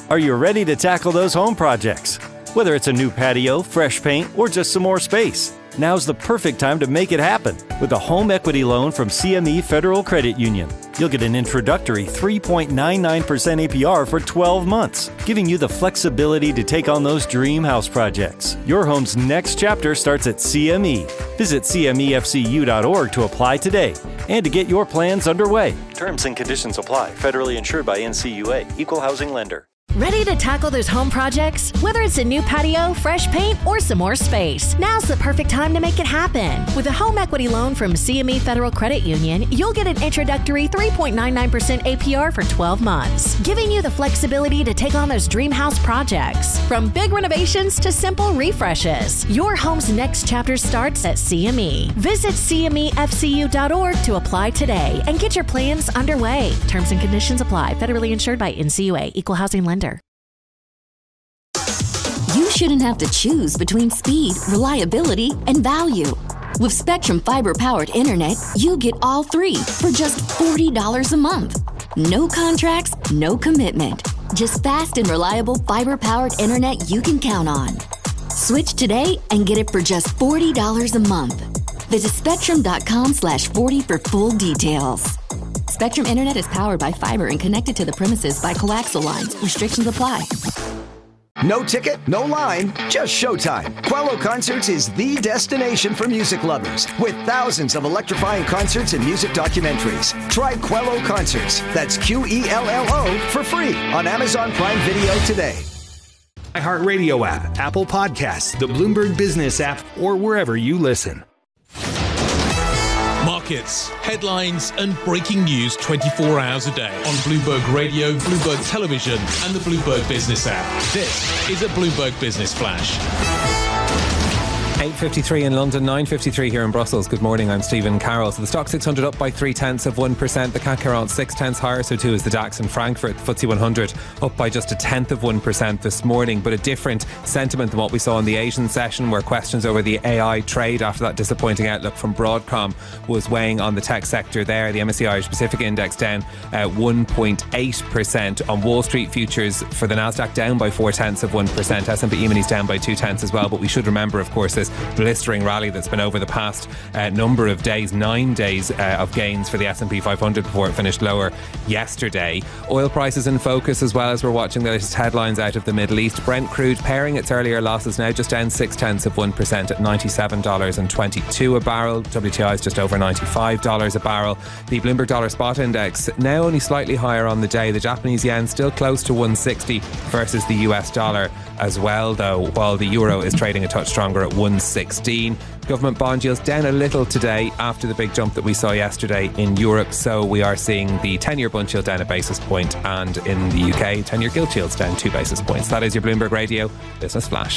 Are you ready to tackle those home projects? Whether it's a new patio, fresh paint, or just some more space, now's the perfect time to make it happen with a home equity loan from CME Federal Credit Union. You'll get an introductory 3.99% APR for 12 months, giving you the flexibility to take on those dream house projects. Your home's next chapter starts at CME. Visit CMEFCU.org to apply today and to get your plans underway. Terms and conditions apply. Federally insured by NCUA. Equal housing lender. Ready to tackle those home projects? Whether it's a new patio, fresh paint, or some more space, now's the perfect time to make it happen. With a home equity loan from CME Federal Credit Union, you'll get an introductory 3.99% APR for 12 months, giving you the flexibility to take on those dream house projects. From big renovations to simple refreshes, your home's next chapter starts at CME. Visit CMEFCU.org to apply today and get your plans underway. Terms and conditions apply. Federally insured by NCUA. Equal housing lender. You shouldn't have to choose between speed, reliability, and value. With Spectrum Fiber-powered internet, you get all three for just $40 a month. No contracts, no commitment. Just fast and reliable fiber-powered internet you can count on. Switch today and get it for just $40 a month. Visit spectrum.com/40 for full details. Spectrum Internet is powered by fiber and connected to the premises by coaxial lines. Restrictions apply. No ticket, no line, just showtime. Quello Concerts is the destination for music lovers with thousands of electrifying concerts and music documentaries. Try Quello Concerts, that's QELLO, for free on Amazon Prime Video today. iHeartRadio app, Apple Podcasts, the Bloomberg Business app, or wherever you listen. Markets, headlines, and breaking news 24 hours a day on Bloomberg Radio, Bloomberg Television, and the Bloomberg Business app. This is a Bloomberg Business Flash. 8.53 in London, 9.53 here in Brussels. Good morning, I'm Stephen Carroll. So the Stock 600 up by 0.3%. The CAC 0.6 higher, so too is the DAX in Frankfurt. The FTSE 100 up by just 0.1% this morning, but a different sentiment than what we saw in the Asian session, where questions over the AI trade after that disappointing outlook from Broadcom was weighing on the tech sector there. The MSCI Irish Pacific Index down 1.8%. On Wall Street futures for the Nasdaq down by 0.4%. S&P E-minis down by 0.2 as well, but we should remember, of course, this blistering rally that's been over the past number of days, 9 days of gains for the S&P 500 before it finished lower yesterday. Oil prices in focus as well as we're watching the latest headlines out of the Middle East. Brent crude paring its earlier losses now just down 0.6% at $97.22 a barrel. WTI is just over $95 a barrel. The Bloomberg Dollar Spot Index now only slightly higher on the day. The Japanese yen still close to 160 versus the US dollar as well, though, while the euro is trading a touch stronger at 116. Government bond yields down a little today after the big jump that we saw yesterday in Europe, so we are seeing the 10-year bund yield down a basis point, and in the UK 10-year gilt yields down 2 basis points. That is your Bloomberg Radio Business Flash.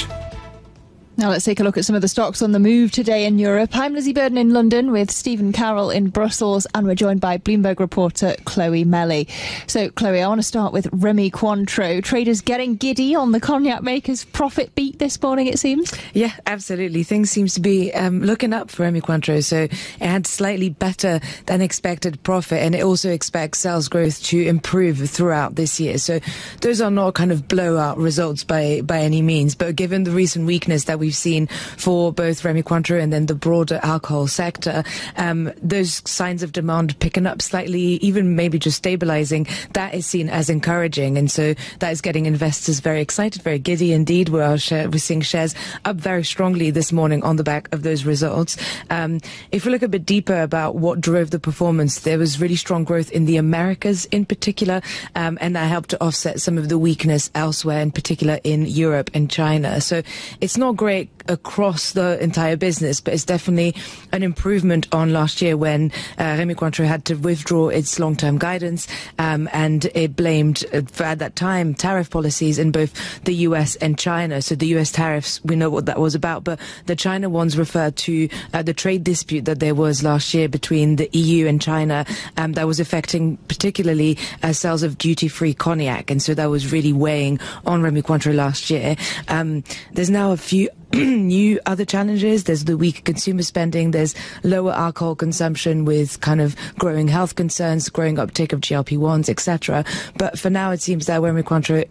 Now let's take a look at some of the stocks on the move today in Europe. I'm Lizzie Burden in London with Stephen Carroll in Brussels, and we're joined by Bloomberg reporter Chloe Melly. So Chloe, I want to start with Rémy Cointreau. Traders getting giddy on the cognac maker's profit beat this morning, it seems. Yeah, absolutely. Things seems to be looking up for Rémy Cointreau. So it had slightly better than expected profit, and it also expects sales growth to improve throughout this year. So those are not kind of blowout results by any means, but given the recent weakness that we've seen for both Rémy Cointreau and then the broader alcohol sector, those signs of demand picking up slightly, even maybe just stabilizing, that is seen as encouraging. And so that is getting investors very excited, very giddy indeed. We're seeing shares up very strongly this morning on the back of those results. If we look a bit deeper about what drove the performance, there was really strong growth in the Americas in particular, and that helped to offset some of the weakness elsewhere, in particular in Europe and China. So it's not great across the entire business, but it's definitely an improvement on last year when Rémy Cointreau had to withdraw its long-term guidance, and it blamed, at that time, tariff policies in both the US and China. So the US tariffs, we know what that was about, but the China ones refer to the trade dispute that there was last year between the EU and China, that was affecting particularly sales of duty-free cognac, and so that was really weighing on Rémy Cointreau last year. There's now a few new other challenges. There's the weak consumer spending, there's lower alcohol consumption with kind of growing health concerns, growing uptake of GLP-1s, etc. But for now, it seems that Rémy Cointreau